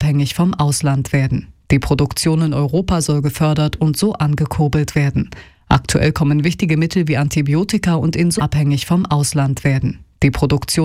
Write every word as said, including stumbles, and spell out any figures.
abhängig vom Ausland werden. Die Produktion in Europa soll gefördert und so angekurbelt werden. Aktuell kommen wichtige Mittel wie Antibiotika und Insulin abhängig vom Ausland werden. Die Produktion